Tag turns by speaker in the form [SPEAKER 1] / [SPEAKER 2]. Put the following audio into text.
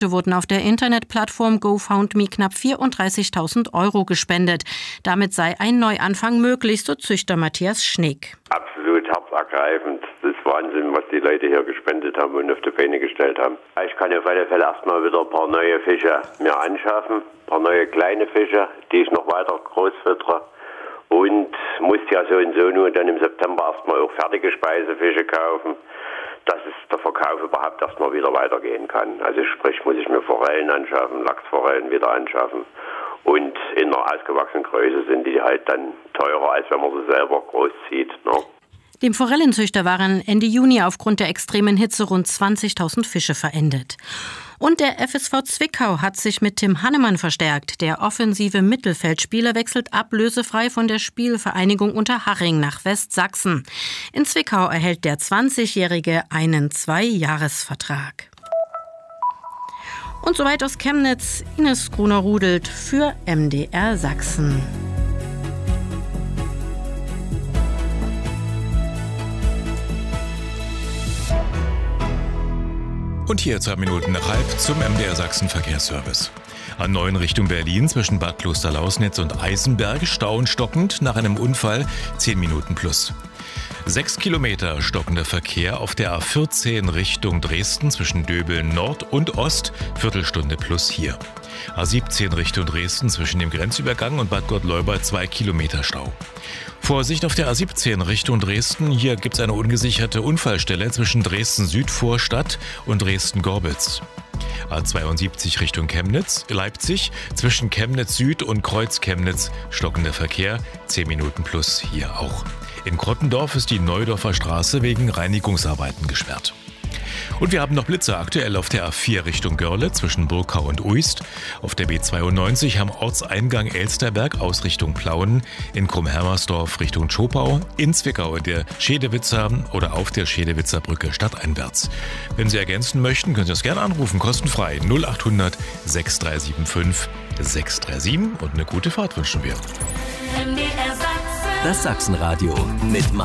[SPEAKER 1] wurden auf der Internetplattform GoFundMe knapp 34.000 € gespendet. Damit sei ein Neuanfang möglich, so Züchter Matthias Schneek.
[SPEAKER 2] Absolut herzergreifend. Das ist Wahnsinn, was die Leute hier gespendet haben und auf die Beine gestellt haben. Ich kann auf alle Fälle erstmal wieder ein paar neue Fische mir anschaffen, ein paar neue kleine Fische, die ich noch weiter groß füttere. Und musste ja so und so nur dann im September erstmal auch fertige Speisefische kaufen, dass es der Verkauf überhaupt erstmal wieder weitergehen kann. Also sprich, muss ich mir Forellen anschaffen, Lachsforellen wieder anschaffen. Und in einer ausgewachsenen Größe sind die halt dann teurer, als wenn man sie selber großzieht. Ne?
[SPEAKER 1] Dem Forellenzüchter waren Ende Juni aufgrund der extremen Hitze rund 20.000 Fische verendet. Und der FSV Zwickau hat sich mit Tim Hannemann verstärkt. Der offensive Mittelfeldspieler wechselt ablösefrei von der Spielvereinigung Unterhaching nach Westsachsen. In Zwickau erhält der 20-Jährige einen 2-Jahres-Vertrag. Und soweit aus Chemnitz, Ines Gruner-Rudelt für MDR Sachsen.
[SPEAKER 3] Und hier 2 Minuten nach halb zum MDR Sachsen Verkehrsservice. A9 Richtung Berlin zwischen Bad Klosterlausnitz und Eisenberg Stau und stockend nach einem Unfall 10 Minuten plus. 6 Kilometer stockender Verkehr auf der A14 Richtung Dresden zwischen Döbeln Nord und Ost, Viertelstunde plus hier. A17 Richtung Dresden zwischen dem Grenzübergang und Bad Gottleuba 2 Kilometer Stau. Vorsicht auf der A17 Richtung Dresden. Hier gibt es eine ungesicherte Unfallstelle zwischen Dresden-Südvorstadt und Dresden-Gorbitz. A72 Richtung Chemnitz, Leipzig, zwischen Chemnitz Süd und Kreuz Chemnitz stockender Verkehr, 10 Minuten plus hier auch. In Krottendorf ist die Neudorfer Straße wegen Reinigungsarbeiten gesperrt. Und wir haben noch Blitzer aktuell auf der A4 Richtung Görle zwischen Burkau und Uist, auf der B92 am Ortseingang Elsterberg aus Richtung Plauen, in Krumm-Hermersdorf Richtung Schopau, in Zwickau in der Schedewitzer oder auf der Schedewitzer Brücke stadteinwärts. Wenn Sie ergänzen möchten, können Sie das gerne anrufen, kostenfrei 0800 6375 637 und eine gute Fahrt wünschen wir.
[SPEAKER 4] Das Sachsenradio mit